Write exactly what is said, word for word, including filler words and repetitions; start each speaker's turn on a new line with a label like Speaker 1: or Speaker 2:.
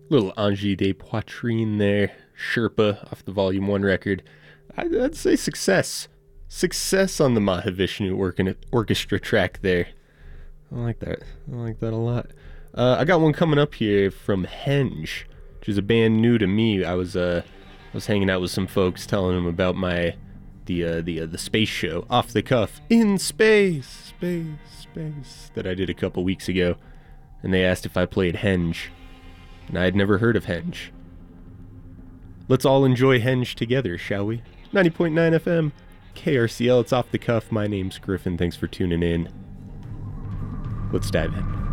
Speaker 1: Little Angie de Poitrine there, Sherpa off the Volume one record. I'd, I'd say success. Success on the Mahavishnu organ- orchestra track there. I like that. I like that a lot. Uh, I got one coming up here from Henge, which is a band new to me. I was uh, I was hanging out with some folks, telling them about my the uh, the uh, the space show, Off the Cuff, in space, space, space, that I did a couple weeks ago, and they asked if I played Henge, and I had never heard of Henge. Let's all enjoy Henge together, shall we? ninety point nine F M, K R C L. It's Off the Cuff. My name's Griffin. Thanks for tuning in. Let's dive in.